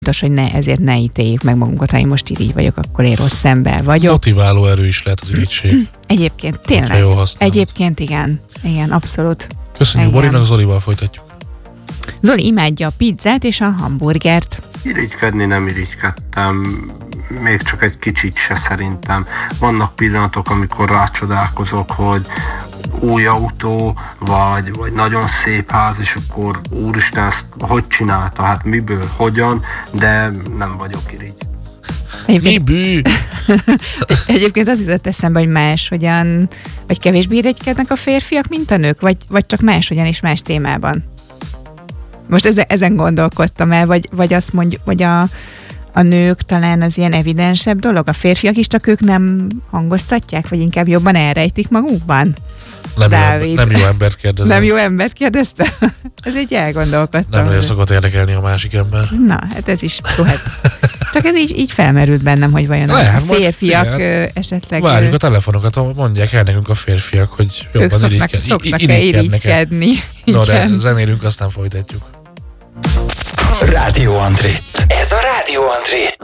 hogy ezért ne ítéljük meg magunkat, ha én most irigy vagyok, akkor én rossz ember vagyok. Motiváló erő is lehet az irigység. Egyébként tényleg. Egyébként igen, abszolút. Köszönjük Borinak, Zolival folytatjuk. Zoli imádja a pizzát és a hamburgert. Irigykedni nem irigykedtem, még csak egy kicsit se szerintem. Vannak pillanatok, amikor rácsodálkozok, hogy új autó, vagy nagyon szép ház, és akkor úristen, ezt hogy csinálta, hát miből, hogyan, de nem vagyok irigy. Egyébként az jutott eszembe, hogy máshogyan, vagy kevésbé irigykednek a férfiak, mint a nők, vagy csak máshogyan és más témában. Most ezen gondolkodtam el, vagy azt mondjuk, hogy a nők talán az ilyen evidensebb dolog, a férfiak is, csak ők nem hangoztatják, vagy inkább jobban elrejtik magukban? Nem jó embert kérdezem. Nem jó embert kérdezte? Ez így elgondolkodtam. Nem nagyon szokott érdekelni a másik ember. Na, hát ez is lehet. Csak ez így felmerült bennem, hogy vajon a férfiak esetleg... Várjuk a telefonokat, mondják el nekünk a férfiak, hogy jobban szoknak-e irigykedni. No, de zenélünk, aztán folytatjuk. Rádió André. Ez a Rádió André.